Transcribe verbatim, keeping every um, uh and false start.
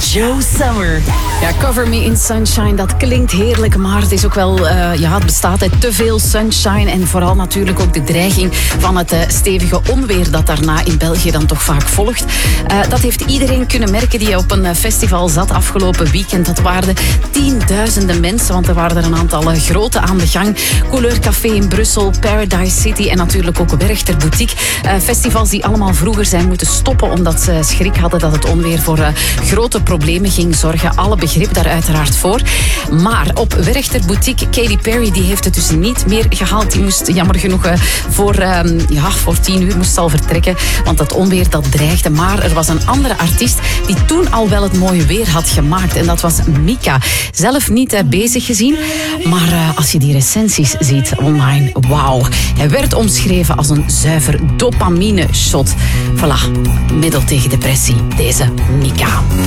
Joe Summer. Ja, Cover Me in Sunshine, dat klinkt heerlijk, maar het is ook wel, uh, ja, het bestaat uit te veel sunshine en vooral natuurlijk ook de dreiging van het uh, stevige onweer dat daarna in België dan toch vaak volgt. Uh, dat heeft iedereen kunnen merken die op een uh, festival zat afgelopen weekend. Dat waren tienduizenden mensen, want er waren er een aantal uh, grote aan de gang. Couleur Café in Brussel, Paradise City en natuurlijk ook Werchter Boutique. Uh, festivals die allemaal vroeger zijn moeten stoppen omdat ze schrik hadden dat het onweer voor uh, grote problemen ging zorgen. Alle begrip daar uiteraard voor. Maar op Werchter Boutique, Katy Perry, die heeft het dus niet meer gehaald. Die moest jammer genoeg uh, voor, uh, ja, voor tien uur moest al vertrekken, want dat onweer dat dreigde. Maar er was een andere artiest die toen al wel het mooie weer had gemaakt en dat was Mika. Zelf niet uh, bezig gezien, maar uh, als je die recensies ziet online, wauw. Hij werd omschreven als een zuiver dopamine shot. Voilà, middel tegen depressie, deze Mika.